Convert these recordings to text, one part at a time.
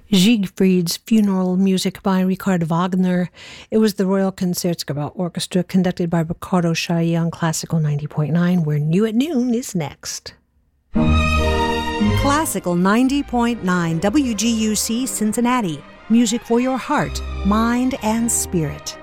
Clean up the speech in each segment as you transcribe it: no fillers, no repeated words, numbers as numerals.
Siegfried's Funeral, music by Richard Wagner. It was the Royal Concertgebouw Orchestra conducted by Ricardo Chailly on Classical 90.9, where New at Noon is next. Classical 90.9 WGUC Cincinnati. Music for your heart, mind, and spirit.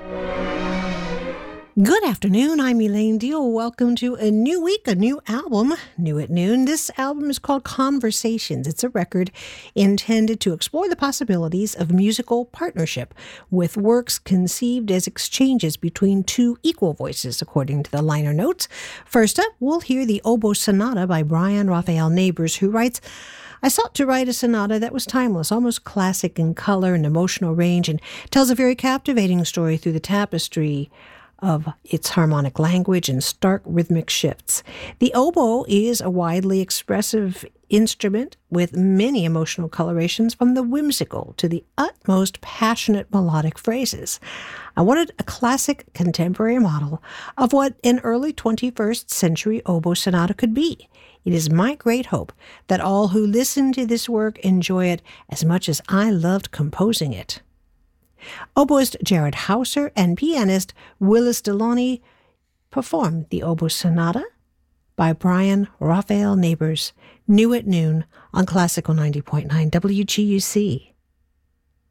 Good afternoon, I'm Elaine Deal. Welcome to a new week, a new album, New at Noon. This album is called Conversations. It's a record intended to explore the possibilities of musical partnership with works conceived as exchanges between two equal voices, according to the liner notes. First up, we'll hear the Oboe Sonata by Brian Raphael Neighbors, who writes, I sought to write a sonata that was timeless, almost classic in color and emotional range, and tells a very captivating story through the tapestry of its harmonic language and stark rhythmic shifts. The oboe is a widely expressive instrument with many emotional colorations, from the whimsical to the utmost passionate melodic phrases. I wanted a classic contemporary model of what an early 21st century oboe sonata could be. It is my great hope that all who listen to this work enjoy it as much as I loved composing it. Oboist Jared Hauser and pianist Willis Deloney perform the Oboe Sonata by Brian Raphael Neighbors, New at Noon on Classical 90.9 WGUC.